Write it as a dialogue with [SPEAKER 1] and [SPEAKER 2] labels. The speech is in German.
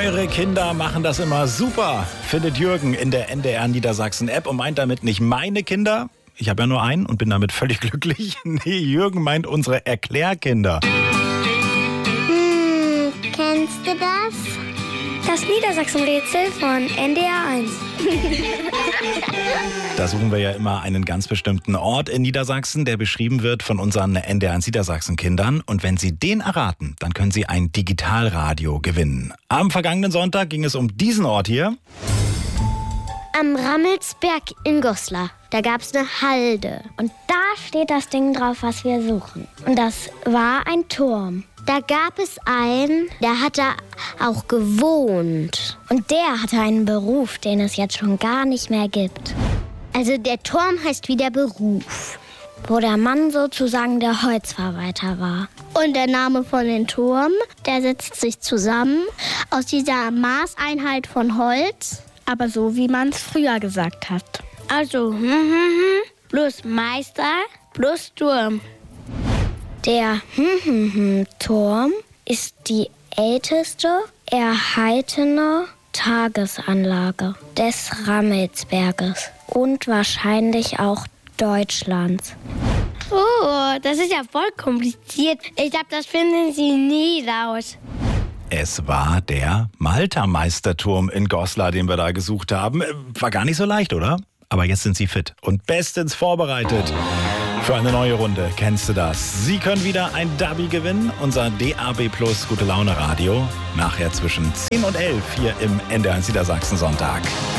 [SPEAKER 1] Eure Kinder machen das immer super, findet Jürgen in der NDR Niedersachsen App und meint damit nicht meine Kinder. Ich habe ja nur einen und bin damit völlig glücklich. Nee, Jürgen meint unsere Erklärkinder.
[SPEAKER 2] Kennst du das?
[SPEAKER 3] Das Niedersachsen-Rätsel von NDR 1.
[SPEAKER 1] Da suchen wir ja immer einen ganz bestimmten Ort in Niedersachsen, der beschrieben wird von unseren NDR 1 Niedersachsen-Kindern. Und wenn Sie den erraten, dann können Sie ein Digitalradio gewinnen. Am vergangenen Sonntag ging es um diesen Ort hier.
[SPEAKER 2] Am Rammelsberg in Goslar. Da gab's eine Halde.
[SPEAKER 3] Und da steht das Ding drauf, was wir suchen. Und das war ein Turm.
[SPEAKER 2] Da gab es einen, der hat da auch gewohnt.
[SPEAKER 3] Und der hatte einen Beruf, den es jetzt schon gar nicht mehr gibt.
[SPEAKER 2] Also der Turm heißt wie der Beruf.
[SPEAKER 3] Wo der Mann sozusagen der Holzverwalter war.
[SPEAKER 2] Und der Name von dem Turm, der setzt sich zusammen aus dieser Maßeinheit von Holz.
[SPEAKER 3] Aber so, wie man es früher gesagt hat.
[SPEAKER 2] Also, plus Meister, plus Turm.
[SPEAKER 3] Der Turm ist die älteste erhaltene Tagesanlage des Rammelsberges und wahrscheinlich auch Deutschlands.
[SPEAKER 2] Oh, das ist ja voll kompliziert. Ich glaube, das finden Sie nie raus.
[SPEAKER 1] Es war der Maltermeisterturm in Goslar, den wir da gesucht haben. War gar nicht so leicht, oder? Aber jetzt sind Sie fit und bestens vorbereitet für eine neue Runde. Kennst du das? Sie können wieder ein Dabi gewinnen, unser DAB Plus Gute Laune Radio. Nachher zwischen 10 und 11 hier im NDR 1 Niedersachsen Sonntag.